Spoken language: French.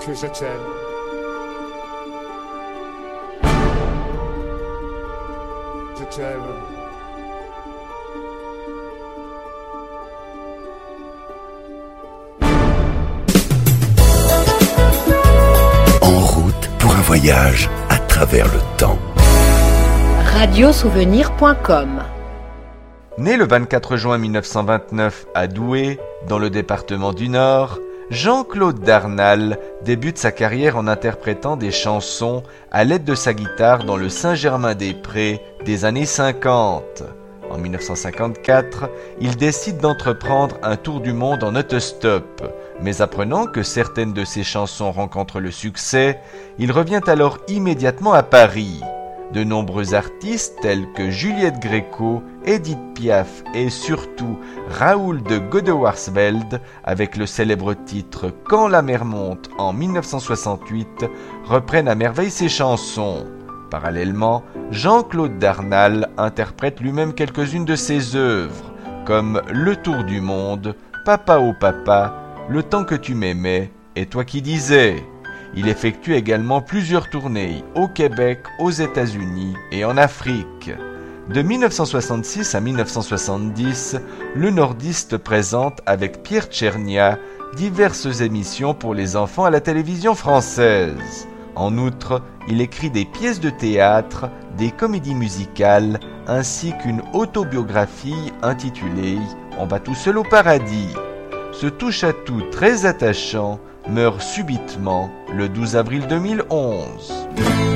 que je t'aime. Je t'aime. En route pour un voyage à travers le temps. Radiosouvenir.com. Né le 24 juin 1929 à Douai, dans le département du Nord, Jean-Claude Darnal débute sa carrière en interprétant des chansons à l'aide de sa guitare dans le Saint-Germain-des-Prés des années 50. En 1954, il décide d'entreprendre un tour du monde en autostop, mais apprenant que certaines de ses chansons rencontrent le succès, il revient alors immédiatement à Paris. De nombreux artistes tels que Juliette Gréco, Édith Piaf et surtout Raoul de Godewarsveld, avec le célèbre titre « Quand la mer monte » en 1968, reprennent à merveille ses chansons. Parallèlement, Jean-Claude Darnal interprète lui-même quelques-unes de ses œuvres, comme « Le Tour du Monde »,« Papa oh papa »,« Le temps que tu m'aimais » et « Toi qui disais ». Il effectue également plusieurs tournées au Québec, aux États-Unis et en Afrique. De 1966 à 1970, le nordiste présente avec Pierre Tchernia diverses émissions pour les enfants à la télévision française. En outre, il écrit des pièces de théâtre, des comédies musicales, ainsi qu'une autobiographie intitulée « On va tout seul au paradis ». Ce touche-à-tout très attachant meurt subitement le 12 avril 2011.